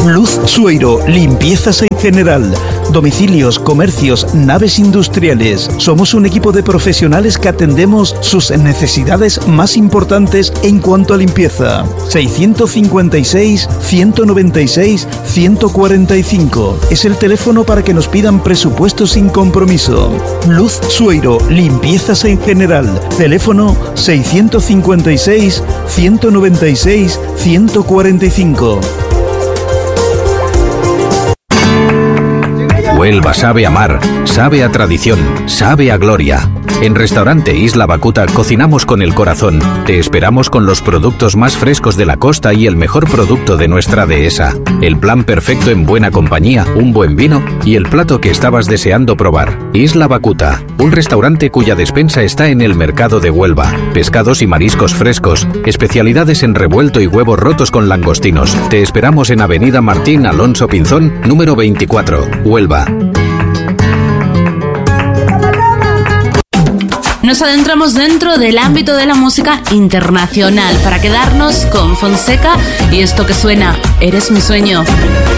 Luz Sueiro, limpiezas en general. Domicilios, comercios, naves industriales. Somos un equipo de profesionales que atendemos sus necesidades más importantes en cuanto a limpieza. 656-196-145 es el teléfono para que nos pidan presupuesto sin compromiso. Luz Sueiro, limpiezas en general. Teléfono 656-196-145. Huelva sabe a mar, sabe a tradición, sabe a gloria. En Restaurante Isla Bacuta cocinamos con el corazón. Te esperamos con los productos más frescos de la costa y el mejor producto de nuestra dehesa. El plan perfecto en buena compañía, un buen vino y el plato que estabas deseando probar. Isla Bacuta, un restaurante cuya despensa está en el mercado de Huelva. Pescados y mariscos frescos, especialidades en revuelto y huevos rotos con langostinos. Te esperamos en Avenida Martín Alonso Pinzón, número 24, Huelva. Nos adentramos dentro del ámbito de la música internacional para quedarnos con Fonseca y esto que suena, Eres mi sueño.